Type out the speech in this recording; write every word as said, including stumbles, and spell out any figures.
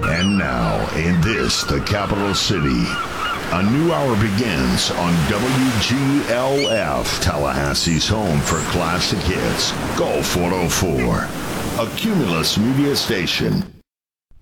And now, in this, the capital city, a new hour begins on W G L F, Tallahassee's home for classic hits, Golf one oh four, a Cumulus media station.